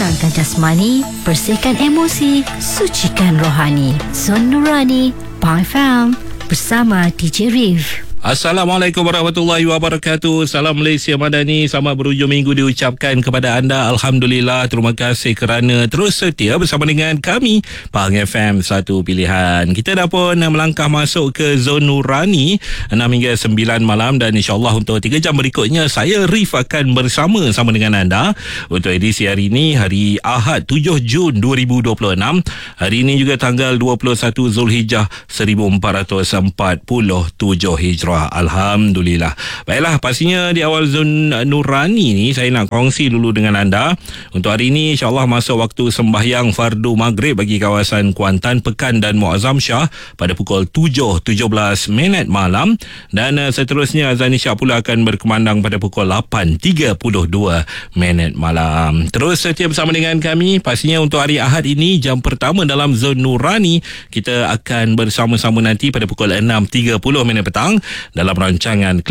tenangkan jasmani, bersihkan emosi, sucikan rohani. Zon Nurani, Pi FM bersama DJ Rif. Assalamualaikum warahmatullahi wabarakatuh. Salam Malaysia Madani. Selamat berhujung minggu diucapkan kepada anda. Alhamdulillah, terima kasih kerana terus setia bersama dengan kami Pahang FM, satu pilihan. Kita dah pun melangkah masuk ke Zon Nurani 6 hingga 9 malam, dan insyaAllah untuk 3 jam berikutnya saya Rif akan bersama-sama dengan anda untuk edisi hari ini, hari Ahad 7 Jun 2026. Hari ini juga tanggal 21 Zulhijjah 1447 Hijrah. Alhamdulillah. Baiklah, pastinya di awal Zon Nurani ni saya nak kongsi dulu dengan anda. Untuk hari ini insyaAllah masuk waktu sembahyang fardu maghrib bagi kawasan Kuantan, Pekan dan Muazzam Shah pada pukul 7.17 malam, dan seterusnya azan isyak pula akan berkumandang pada pukul 8.32 malam. Terus setia bersama dengan kami. Pastinya untuk hari Ahad ini, jam pertama dalam Zon Nurani, kita akan bersama-sama nanti pada pukul 6.30 petang dalam rancangan